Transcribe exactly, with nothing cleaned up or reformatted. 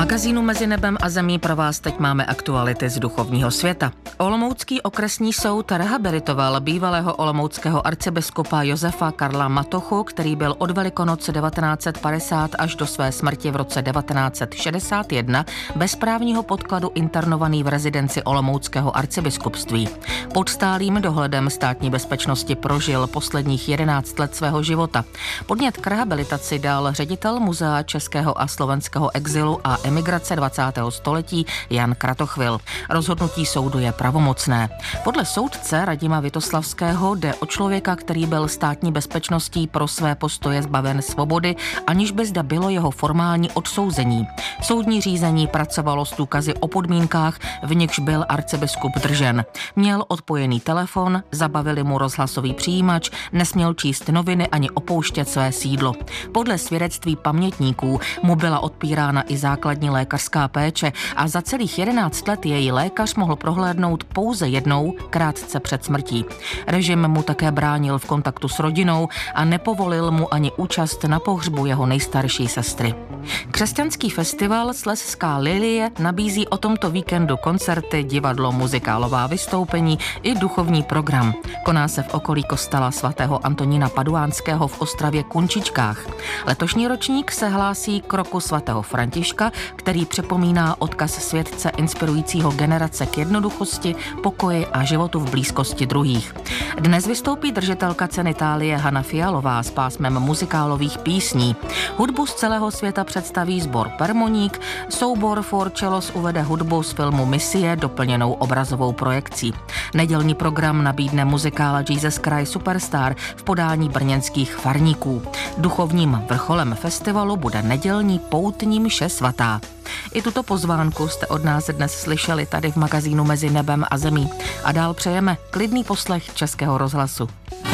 magazínu Mezi nebem a zemí pro vás teď máme aktuality z duchovního světa. Olomoucký okresní soud rehabilitoval bývalého olomouckého arcibiskupa Josefa Karla Matochu, který byl od Velikonoc devatenáct set padesát až do své smrti v roce devatenáct set šedesát jedna bez právního podkladu internovaný v rezidenci olomouckého arcibiskupství. Pod stálým dohledem státní bezpečnosti prožil posledních jedenáct let svého života. Podnět k rehabilitaci dal ředitel Muzea českého a slovenského exilu a emigrace dvacátého století Jan Kratochvil. Rozhodnutí soudu je pravomocné. Podle soudce Radima Vitoslavského jde o člověka, který byl státní bezpečností pro své postoje zbaven svobody, aniž by zda bylo jeho formální odsouzení. Soudní řízení pracovalo s důkazy o podmínkách, v nichž byl arcibiskup držen. Měl odpojený telefon, zabavili mu rozhlasový přijímač, nesměl číst noviny ani opouštět své sídlo. Podle svědectví pamětníků mu byla odpírána i základní lékařská péče a za celých jedenáct let její lékař mohl prohlédnout pouze jednou, krátce před smrtí. Režim mu také bránil v kontaktu s rodinou a nepovolil mu ani účast na pohřbu jeho nejstarší sestry. Křesťanský festival Slezská lilie nabízí o tomto víkendu koncerty, divadlo, muzikálová vystoupení i duchovní program. Koná se v okolí kostela svatého Antonína Paduánského v Ostravě Kunčičkách. Letošní ročník se hlásí k roku svatého Františka, který připomíná odkaz světce inspirujícího generace k jednoduchosti, pokoji a životu v blízkosti druhých. Dnes vystoupí držitelka ceny Thálie Hana Fialová s pásmem muzikálových písní. Hudbu z celého světa představí sbor Permoník, soubor For Cellos uvede hudbu z filmu Misie doplněnou obrazovou projekcí. Nedělní program nabídne muzikál Jesus Christ Superstar v podání brněnských farníků. Duchovním vrcholem festivalu bude nedělní poutní mše svatá. I tuto pozvánku jste od nás dnes slyšeli tady v magazínu Mezi nebem a zemí. A dál přejeme klidný poslech Českého rozhlasu.